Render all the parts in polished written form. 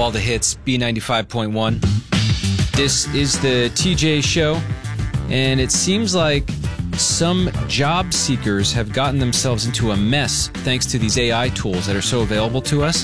all the hits, B95.1. This is the TJ Show, and it seems like some job seekers have gotten themselves into a mess thanks to these AI tools that are so available to us.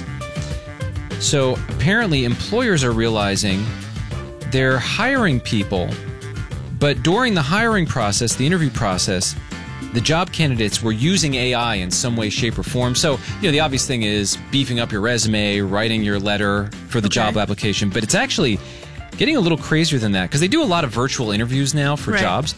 So apparently employers are realizing they're hiring people, but during the hiring process, the interview process, the job candidates were using AI in some way, shape, or form. So, the obvious thing is beefing up your resume, writing your letter for the job application. But it's actually getting a little crazier than that because they do a lot of virtual interviews now for jobs.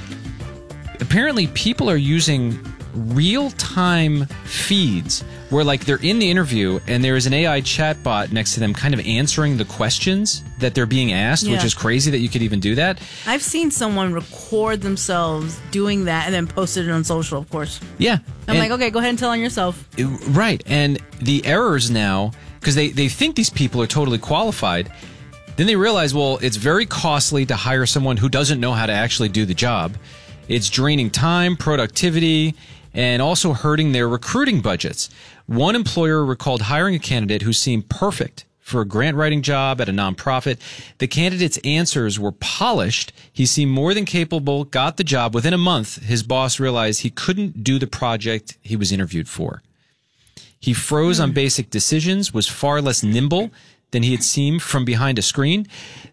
Apparently, people are using real-time feeds where, they're in the interview and there is an AI chatbot next to them kind of answering the questions that they're being asked, which is crazy that you could even do that. I've seen someone record themselves doing that and then posted it on social, of course. Yeah. I'm like, okay, go ahead and tell on yourself. Right. And the errors now, because they think these people are totally qualified, then they realize, well, it's very costly to hire someone who doesn't know how to actually do the job. It's draining time, productivity, and also hurting their recruiting budgets. One employer recalled hiring a candidate who seemed perfect for a grant writing job at a nonprofit. The candidate's answers were polished. He seemed more than capable, got the job. Within a month, his boss realized he couldn't do the project he was interviewed for. He froze on basic decisions, was far less nimble than he had seemed from behind a screen.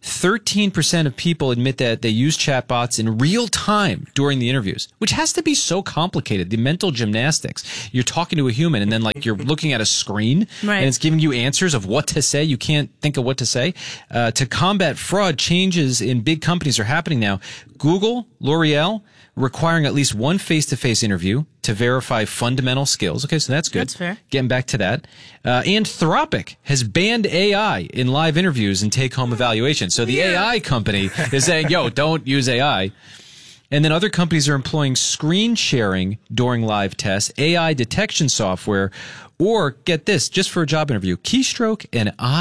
13% of people admit that they use chatbots in real time during the interviews, which has to be so complicated. The mental gymnastics. You're talking to a human and then you're looking at a screen and it's giving you answers of what to say. You can't think of what to say. To combat fraud, changes in big companies are happening now. Google, L'Oreal, requiring at least one face-to-face interview to verify fundamental skills. Okay, so that's good. That's fair. Getting back to that. Anthropic has banned AI in live interviews and take-home evaluations. So the AI company is saying, yo, don't use AI. And then other companies are employing screen sharing during live tests, AI detection software, or, get this, just for a job interview, keystroke and eye